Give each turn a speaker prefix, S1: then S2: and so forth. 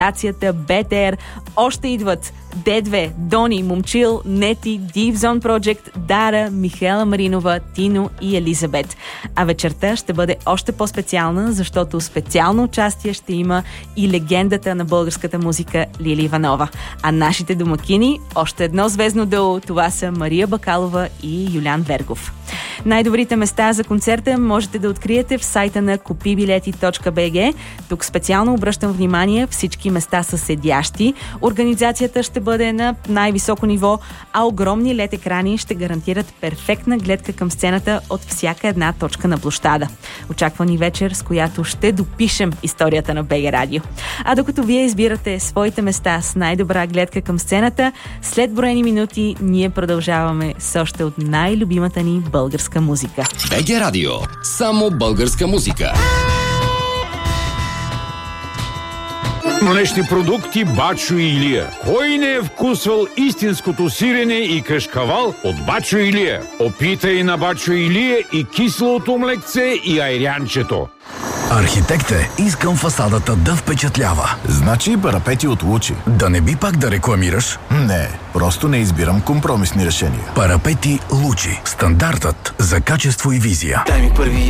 S1: БТР, още идват Д2, Дони, Момчил, Нети, Deep Zone Project, Дара, Михаела Маринова, Тино и Елизабет. А вечерта ще бъде още по-специална, защото специално участие ще има и легендата на българската музика Лили Иванова. А нашите домакини, още едно звездно дуо, това са Мария Бакалова и Юлян Вергов. Най-добрите места за концерта можете да откриете в сайта на kupibileti.bg. Тук специално обръщам внимание, всички места са седящи. Организацията ще бъде на най-високо ниво, а огромни LED екрани ще гарантират перфектна гледка към сцената от всяка една точка на площада. Очаква ни вечер, с която ще допишем историята на БГ Радио. А докато вие избирате своите места с най-добра гледка към сцената, след броени минути ние продължаваме с още от най-любимата ни българска музика.
S2: БГ Радио. Само българска музика.
S3: Млечни продукти Бачо и Илия. Кой не е вкусвал истинското сирене и кашкавал от Бачо и Илия? Опитай на Бачо и Илия и киселото млекце и айрянчето.
S4: Архитект е, искам фасадата да впечатлява.
S5: Значи парапети от Лучи.
S4: Да не би пак да рекламираш?
S5: Не, просто не избирам компромисни решения.
S4: Парапети Лучи. Стандартът за качество и визия.
S6: Дай ми първи